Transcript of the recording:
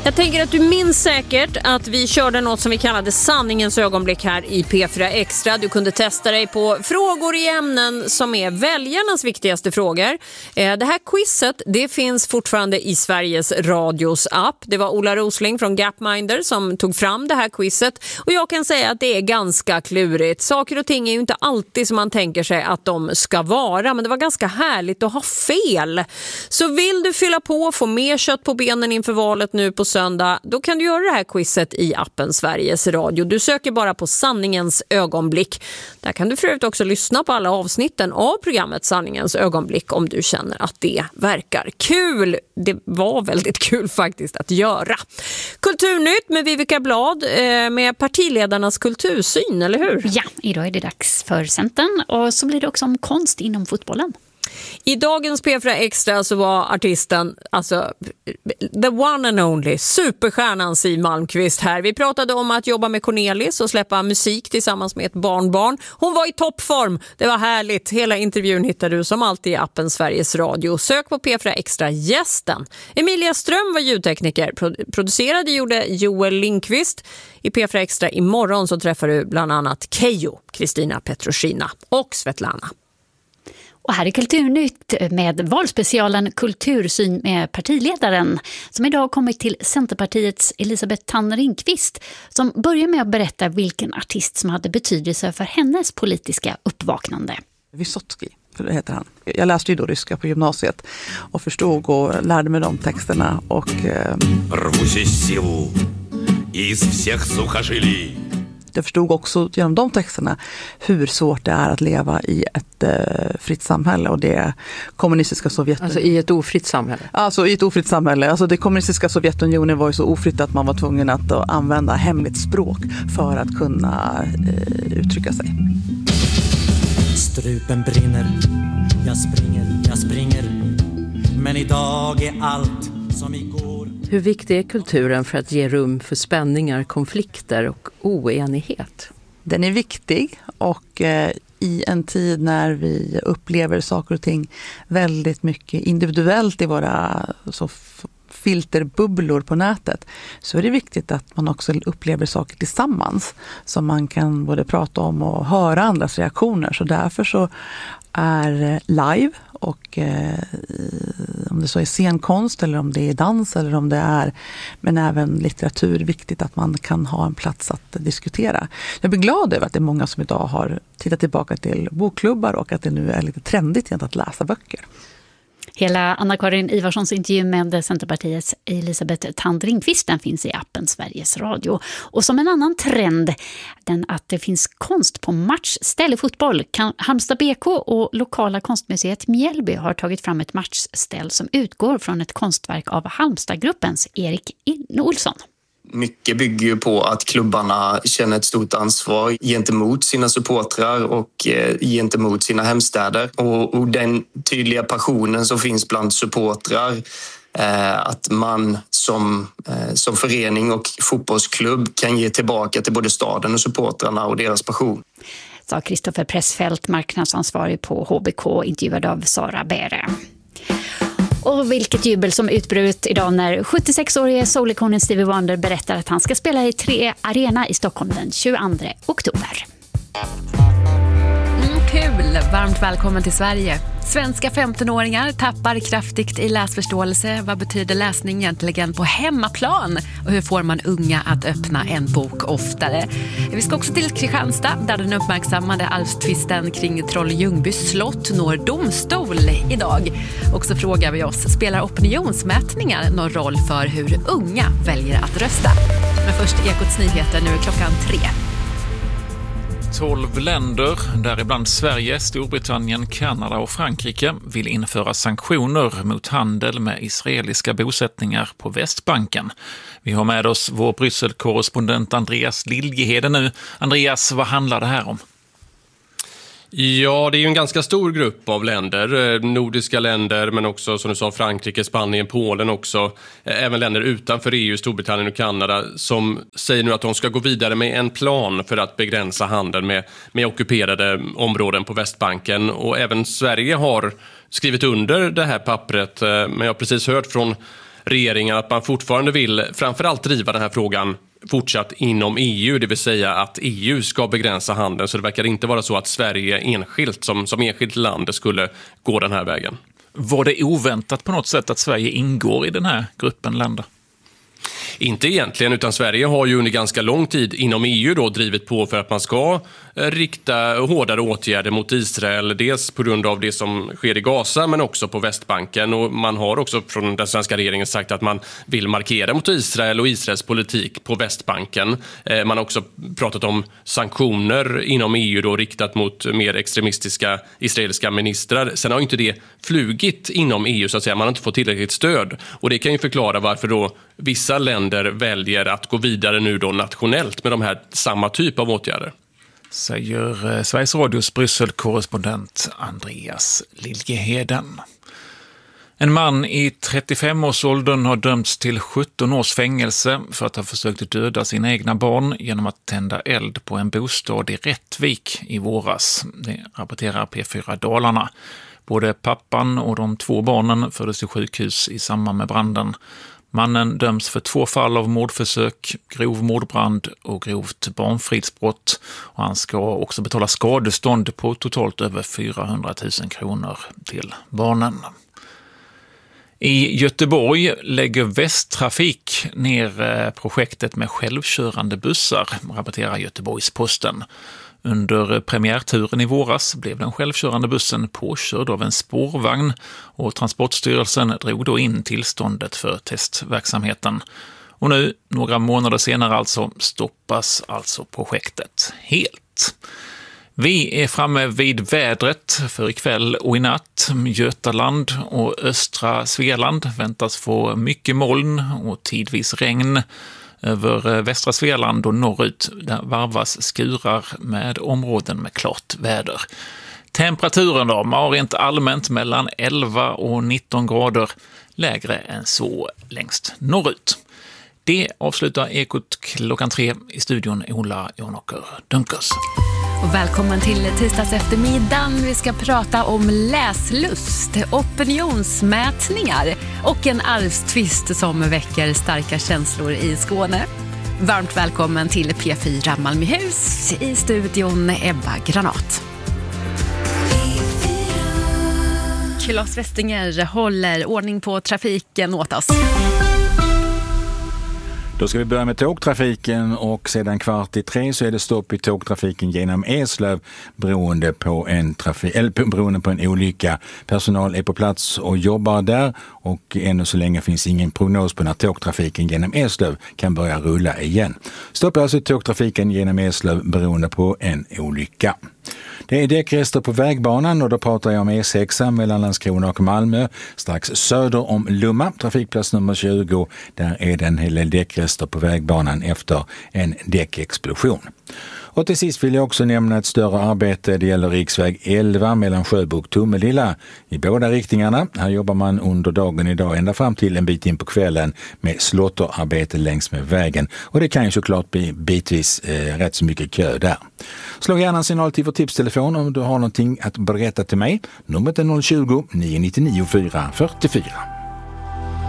Jag tänker att du minns säkert att vi körde något som vi kallade sanningens ögonblick här i P4 Extra. Du kunde testa dig på frågor i ämnen som är väljarnas viktigaste frågor. Det här quizet, det finns fortfarande i Sveriges Radios app. Det var Ola Rosling från Gapminder som tog fram det här quizet. Och jag kan säga att det är ganska klurigt. Saker och ting är ju inte alltid som man tänker sig att de ska vara. Men det var ganska härligt att ha fel. Så vill du fylla på och få mer kött på benen inför valet nu på söndag, då kan du göra det här quizet i appen Sveriges Radio. Du söker bara på sanningens ögonblick. Där kan du förut också lyssna på alla avsnitten av programmet Sanningens ögonblick om du känner att det verkar kul. Det var väldigt kul faktiskt att göra. Kulturnytt med Vivica Blad med partiledarnas kultursyn, eller hur? Ja, idag är det dags för Centern och så blir det också om konst inom fotbollen. I dagens P4 Extra så var artisten, alltså the one and only, superstjärnan Siw Malmkvist här. Vi pratade om att jobba med Cornelis och släppa musik tillsammans med ett barnbarn. Hon var i toppform, det var härligt. Hela intervjun hittar du som alltid i appen Sveriges Radio. Sök på P4 Extra gästen. Emilia Ström var ljudtekniker. Producerade gjorde Joel Lindqvist. I P4 Extra imorgon så träffar du bland annat Keyyo, Kristina Petrushina och Svetlana. Och här är Kulturnytt med valspecialen Kultursyn med partiledaren som idag kommit till Centerpartiets Elisabeth Thand Ringqvist som börjar med att berätta vilken artist som hade betydelse för hennes politiska uppvaknande. Vysotsky, för det heter han. Jag läste ju då ryska på gymnasiet och förstod och lärde mig de texterna och... Jag förstod också genom de texterna hur svårt det är att leva i ett fritt samhälle och det kommunistiska Sovjetunionen. Alltså i ett ofritt samhälle? Alltså i ett ofritt samhälle. Alltså det kommunistiska Sovjetunionen var ju så ofritt att man var tvungen att använda hemligt språk för att kunna uttrycka sig. Strupen brinner, jag springer, men idag är allt som igår. Hur viktig är kulturen för att ge rum för spänningar, konflikter och oenighet? Den är viktig och i en tid när vi upplever saker och ting väldigt mycket individuellt i våra filterbubblor på nätet så är det viktigt att man också upplever saker tillsammans som man kan både prata om och höra andras reaktioner. Så därför så är live och om det så är scenkonst eller om det är dans eller om det är men även litteratur viktigt att man kan ha en plats att diskutera. Jag blir glad över att det är många som idag har tittat tillbaka till bokklubbar och att det nu är lite trendigt att läsa böcker. Hela Anna-Karin Ivarssons intervju med Centerpartiets Elisabeth Thand Ringqvist den finns i appen Sveriges Radio. Och som en annan trend, den att det finns konst på matchställ i fotboll. Halmstad BK och lokala konstmuseet Mjällby har tagit fram ett matchställ som utgår från ett konstverk av Halmstadgruppens Erik Olsson. Mycket bygger ju på att klubbarna känner ett stort ansvar gentemot sina supportrar och gentemot sina hemstäder. Och den tydliga passionen som finns bland supportrar, att man som förening och fotbollsklubb kan ge tillbaka till både staden och supportrarna och deras passion. Sa Kristoffer Pressfeldt, marknadsansvarig på HBK, intervjuad av Sara Bäre. Och vilket jubel som utbröt idag när 76-årige soulikonen Stevie Wonder berättar att han ska spela i 3 Arena i Stockholm den 22 oktober. Kul! Varmt välkommen till Sverige. Svenska 15-åringar tappar kraftigt i läsförståelse. Vad betyder läsning egentligen på hemmaplan? Och hur får man unga att öppna en bok oftare? Vi ska också till Kristianstad där den uppmärksammade arvstvisten kring Troll-Ljungbys slott når domstol idag. Och så frågar vi oss, spelar opinionsmätningar någon roll för hur unga väljer att rösta? Men först Ekots nyheter, nu är klockan 3. 12 länder, däribland Sverige, Storbritannien, Kanada och Frankrike, vill införa sanktioner mot handel med israeliska bosättningar på Västbanken. Vi har med oss vår Bryssel-korrespondent Andreas Liljeheden nu. Andreas, vad handlar det här om? Ja, det är ju en ganska stor grupp av länder, nordiska länder men också som du sa Frankrike, Spanien, Polen också, även länder utanför EU, Storbritannien och Kanada som säger nu att de ska gå vidare med en plan för att begränsa handeln med ockuperade områden på Västbanken och även Sverige har skrivit under det här pappret, men jag har precis hört från regeringen att man fortfarande vill framförallt driva den här frågan fortsatt inom EU, det vill säga att EU ska begränsa handeln. Så det verkar inte vara så att Sverige enskilt som enskilt land skulle gå den här vägen. Var det oväntat på något sätt att Sverige ingår i den här gruppen länder? Inte egentligen, utan Sverige har ju under ganska lång tid inom EU då drivit på för att man ska rikta hårdare åtgärder mot Israel, dels på grund av det som sker i Gaza men också på Västbanken, och man har också från den svenska regeringen sagt att man vill markera mot Israel och Israels politik på Västbanken. Man har också pratat om sanktioner inom EU då riktat mot mer extremistiska israeliska ministrar. Sen har ju inte det flugit inom EU så att säga, man har inte fått tillräckligt stöd, och det kan ju förklara varför då vissa länder väljer att gå vidare nu då nationellt med de här samma typ av åtgärder. Säger Sveriges Radios Bryssel-korrespondent Andreas Liljeheden. En man i 35-årsåldern har dömts till 17 års fängelse för att ha försökt döda sina egna barn genom att tända eld på en bostad i Rättvik i våras. Det rapporterar P4 Dalarna. Både pappan och de 2 barnen fördes till sjukhus i samband med branden. Mannen döms för 2 fall av mordförsök, grov mordbrand och grovt barnfridsbrott. Och han ska också betala skadestånd på totalt över 400 000 kronor till barnen. I Göteborg lägger Västtrafik ner projektet med självkörande bussar, rapporterar Göteborgs-Posten. Under premiärturen i våras blev den självkörande bussen påkörd av en spårvagn och Transportstyrelsen drog då in tillståndet för testverksamheten. Och nu, några månader senare stoppas alltså projektet helt. Vi är framme vid vädret för ikväll och i natt. Götaland och östra Svealand väntas få mycket moln och tidvis regn. Över västra Svealand och norrut där varvas skurar med områden med klart väder. Temperaturen då var rent allmänt mellan 11 och 19 grader, lägre än så längst norrut. Det avslutar Ekot klockan 3 i studion Ola Jonåker Dunkers. Och välkommen till tisdags eftermiddagen. Vi ska prata om läslust, opinionsmätningar och en arvstvist som väcker starka känslor i Skåne. Varmt välkommen till P4 Malmöhus, i studion Ebba Granat. Claes Westinger håller ordning på trafiken åt oss. Då ska vi börja med tågtrafiken, och sedan 2:15 så är det stopp i tågtrafiken genom Eslöv beroende på en olycka. Personal är på plats och jobbar där, och ännu så länge finns ingen prognos på när tågtrafiken genom Eslöv kan börja rulla igen. Stopp alltså tågtrafiken genom Eslöv beroende på en olycka. Det är däckrester på vägbanan, och då pratar jag om E6 mellan Landskrona och Malmö. Strax söder om Lumma, trafikplats nummer 20, där är det en hel del däckrester på vägbanan efter en däckexplosion. Och till sist vill jag också nämna ett större arbete. Det gäller riksväg 11 mellan Sjöbo och Tomelilla i båda riktningarna. Här jobbar man under dagen idag ända fram till en bit in på kvällen med slåtterarbete längs med vägen. Och det kan ju såklart bli bitvis rätt så mycket kö där. Slå gärna en signal till vår tipstelefon om du har någonting att berätta till mig. Numret är 020 999 444.